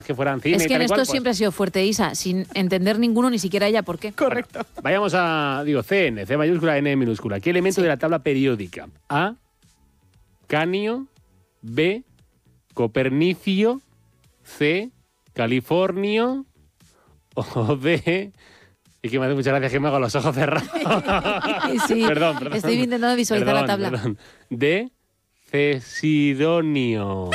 que fueran cine. Es que y tal en y esto cual, siempre ha sido fuerte Isa, sin entender ninguno, ni siquiera ella por qué. Correcto. Bueno, vayamos a, C mayúscula, N minúscula. ¿Qué elemento de la tabla periódica? A, Canio, B, Copernicio, C, Californio o D... Y que me hace muchas gracias que me hago los ojos cerrados. Sí, perdón. estoy intentando visualizar la tabla. Perdón. D, Cesidonio.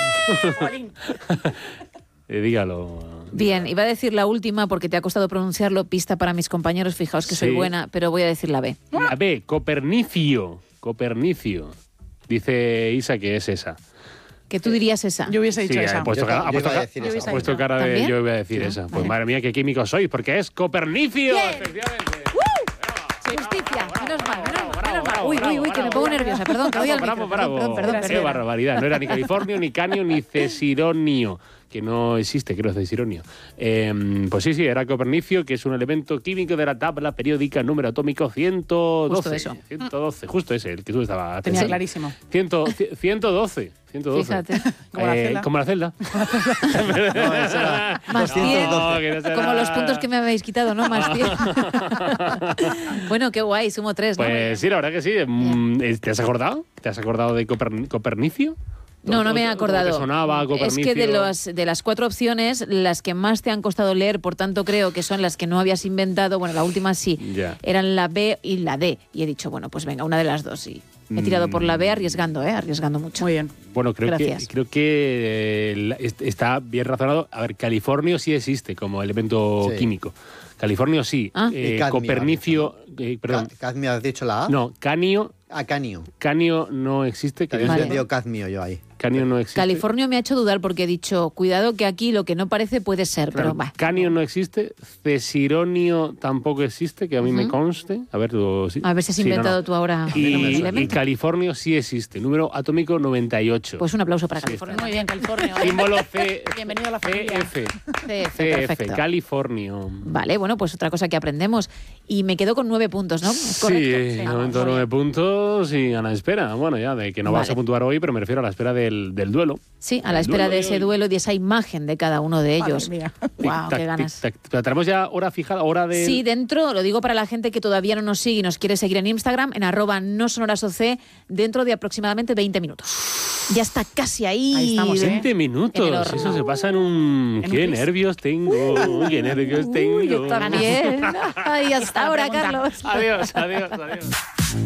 Dígalo. Bien, iba a decir la última porque te ha costado pronunciarlo, pista para mis compañeros, fijaos que soy buena, pero voy a decir la B. La B, Copernicio. Copernicio. Dice Isa que es esa. Que tú dirías esa. Yo hubiese dicho esa. Ha puesto cara de ¿También? yo voy a decir esa. Pues Vale. madre mía, qué químicos sois, porque es Copernicio. Bien. Efectivamente. Justicia, menos mal. bravo, Uy, que me pongo nerviosa, perdón, que voy al micro. Bravo. Perdón. Qué barbaridad. No era ni Californio, ni Canio, ni Cesidonio, que no existe, creo, Cesidonio. Pues sí, era Copernicio, que es un elemento químico de la tabla periódica, número atómico 112. Justo eso. 112, justo ese, el que tú estabas Tenía pensando. clarísimo. 112. Fíjate. Como la celda. Como la celda. No, eso era Más 212. que no será. Como los puntos que me habéis quitado, ¿no? Más 10. Bueno, qué guay, sumo 3, ¿no? Pues sí, la verdad que sí. ¿Te has acordado? ¿Te has acordado de Copernicio? No me he acordado. ¿Te sonaba Es Copernicio? que de las 4 opciones, las que más te han costado leer, por tanto creo que son las que no habías inventado, bueno, la última sí, Ya. eran la B y la D. Y he dicho, bueno, pues venga, una de las dos. Y he tirado por la B arriesgando mucho. Muy bien. Bueno, creo Gracias. que está bien razonado. A ver, Californio sí existe como elemento Sí. químico. Californio sí. Ah. Y cadmio, Copernicio, perdón. Cadmio, ¿has dicho la A? No, Canio Canio. no existe. Que había Vale. entendido cadmio yo ahí. Canio no existe. Californio me ha hecho dudar porque he dicho, cuidado que aquí lo que no parece puede ser, Claro, pero va. Canio no existe, Cesironio tampoco existe, que a mí me conste. A ver, tú... Sí. A ver si has Sí, no, inventado no. tú ahora Y, un y elemento. Californio sí existe, número atómico 98. Pues un aplauso para Sí, California. Muy bien, California. Símbolo C, Bienvenido a la familia. CF. CF, CF, perfecto. Californio. Vale, bueno, pues otra cosa que aprendemos. Y me quedo con 9 puntos, ¿no? ¿Es Sí, correcto? de momento muy 9 bien. puntos y a la espera. Bueno, ya de que no vas Vale. a puntuar hoy, pero me refiero a la espera del duelo. Sí, a la espera duelo de de ese hoy. duelo y de esa imagen de cada uno de ellos. Madre mía. Guau, Tic-tac, qué ganas. tic-tac. Pero tenemos ya hora fijada, hora de... Sí, dentro, lo digo para la gente que todavía no nos sigue y nos quiere seguir en Instagram, en @nosonorasoc, dentro de aproximadamente 20 minutos. Ya está casi ahí. Ahí estamos, ¿eh? 20 En el minutos, horno. eso se pasa en un... En un ¡Qué pis. nervios tengo! ¡Qué nervios tengo! Yo también. Ay, hasta ahora, pregunta. Carlos. Adiós.